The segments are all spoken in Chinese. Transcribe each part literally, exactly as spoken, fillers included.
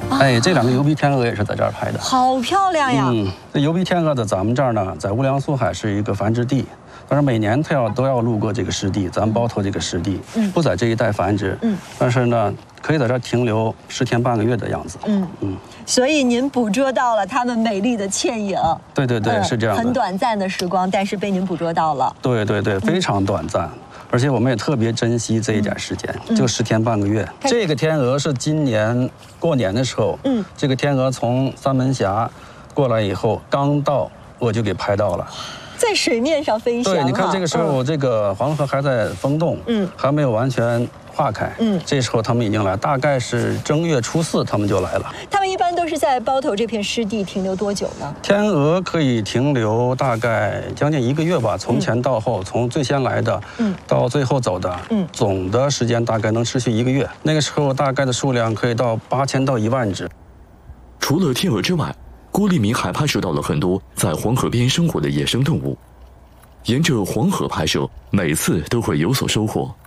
哎，这两个疣鼻天鹅也是在这儿拍的， 好漂亮呀！ 嗯，这疣鼻天鹅在咱们这儿呢，在乌梁苏海是一个繁殖地，但是每年它要都要路过这个湿地，咱们包头这个湿地，嗯，不在这一带繁殖，嗯，但是呢，可以在这儿停留十天半个月的样子，嗯嗯。 所以您捕捉到了它们美丽的倩影。 对对对，嗯、是这样的。 很短暂的时光，但是被您捕捉到了。 对对对，非常短暂。嗯，而且我们也特别珍惜这一点时间，嗯、就十天半个月。嗯、这个天鹅是今年过年的时候，嗯，这个天鹅从三门峡过来以后，刚到我就给拍到了， 在水面上飞翔。 对，你看这个时候，这个黄河还在封冻，嗯，还没有完全化开，嗯，这时候他们已经来，大概是正月初四他们就来了。 他们一般都是在包头这片湿地停留多久呢？ 天鹅可以停留大概将近一个月吧，从前到后，嗯、从最先来的，嗯，到最后走的，嗯，总的时间大概能持续一个月。那个时候大概的数量可以到八千到一万只。 除了天鹅之外，郭立明还拍摄到了很多在黄河边生活的野生动物。沿着黄河拍摄，每次都会有所收获。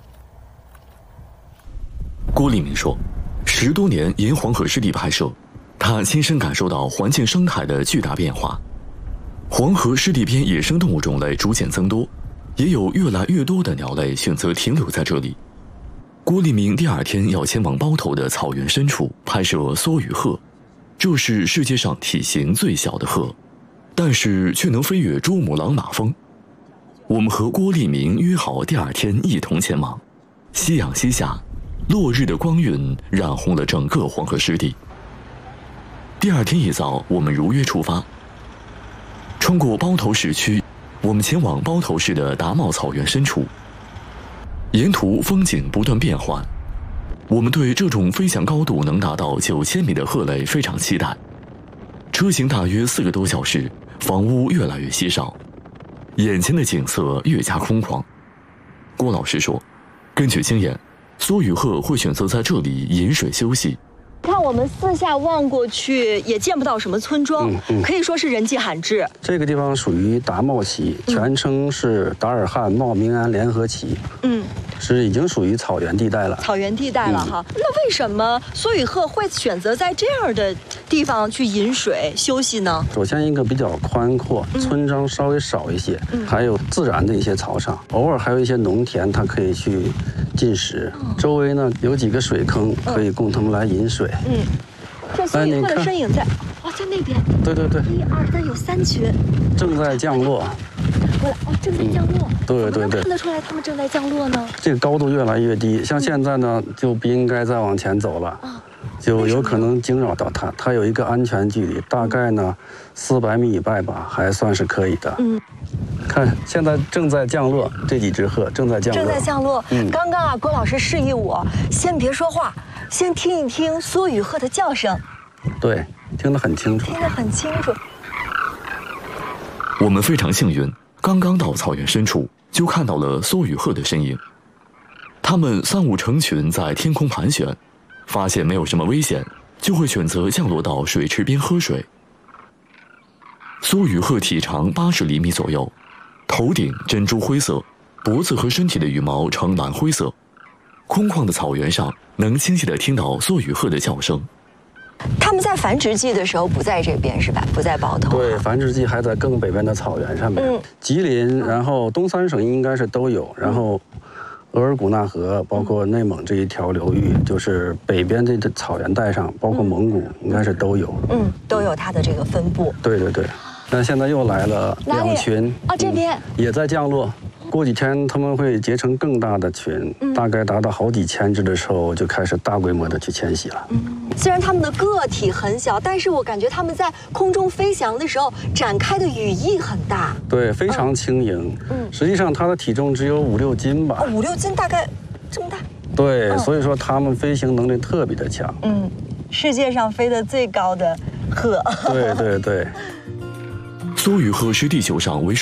郭立明说，十多年沿黄河湿地拍摄，他亲身感受到环境生态的巨大变化。黄河湿地边野生动物种类逐渐增多，也有越来越多的鸟类选择停留在这里。郭立明第二天要前往包头的草原深处拍摄梭羽鹤，这是世界上体型最小的鹤，但是却能飞越珠穆朗玛峰。我们和郭立明约好第二天一同前往。夕阳西下，落日的光晕染红了整个黄河湿地。第二天一早，我们如约出发，穿过包头市区，我们前往包头市的达茂草原深处。沿途风景不断变换，我们对这种飞翔高度能达到九千米的鹤类非常期待。车行大约四个多小时，房屋越来越稀少，眼前的景色越加空旷。郭老师说，根据经验，梭羽鹤会选择在这里饮水休息。 看我们四下望过去，也见不到什么村庄，嗯嗯、可以说是人迹罕至。 这个地方属于达茂旗，全称是达尔汉茂明安联合旗，嗯，是已经属于草原地带了。 草原地带了哈，嗯、那为什么梭羽鹤会选择在这样的地方去饮水休息呢？ 首先一个比较宽阔，村庄稍微少一些，嗯、还有自然的一些草场，偶尔还有一些农田，它可以去进食。嗯、周围呢有几个水坑，可以供他们来饮水。嗯， 这梭羽鹤的身影在，哦，在那边。 对对对， 一二三，有三群， 正在降落。 过来，哦，正在降落。 对对对， 看得出来他们正在降落呢。 这个高度越来越低，像现在呢，就不应该再往前走了，就有可能惊扰到它。它有一个安全距离，大概呢四百米以外吧，还算是可以的。嗯。看，现在正在降落，这几只鹤正在降落。 正在降落。嗯。刚刚啊，郭老师示意我先别说话，先听一听梭羽鹤的叫声。 对，听得很清楚。 听得很清楚。 我们非常幸运，刚刚到草原深处，就看到了梭羽鹤的身影。它们三五成群在天空盘旋，发现没有什么危险，就会选择降落到水池边喝水。梭羽鹤体长八十厘米左右，头顶珍珠灰色，脖子和身体的羽毛呈蓝灰色。空旷的草原上，能清晰地听到梭羽鹤的叫声。 他们在繁殖季的时候不在这边是吧？不在包头。 对，繁殖季还在更北边的草原上面。嗯，吉林，然后东三省应该是都有，然后额尔古纳河，包括内蒙这一条流域，就是北边这个草原带上，包括蒙古，应该是都有。嗯， 都有它的这个分布。 对对对。那现在又来了两群啊，这边、嗯、 也在降落。过几天他们会结成更大的群，嗯、大概达到好几千只的时候，就开始大规模的去迁徙了。 嗯，虽然它们的个体很小，但是我感觉它们在空中飞翔的时候展开的羽翼很大。 对，非常轻盈。嗯，实际上它的体重只有五六斤吧。 哦，五六斤，大概这么大。 对，嗯、所以说它们飞行能力特别的强。 嗯，世界上飞得最高的鹤。 对对对。 梭羽鹤是地球上为数